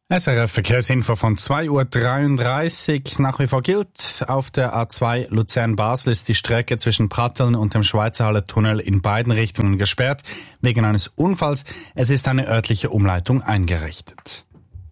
SRF Verkehrsinfo von 2.33 Uhr. Nach wie vor gilt, auf der A2 Luzern-Basel ist die Strecke zwischen Pratteln und dem Schweizerhalle-Tunnel in beiden Richtungen gesperrt, wegen eines Unfalls. Es ist eine örtliche Umleitung eingerichtet.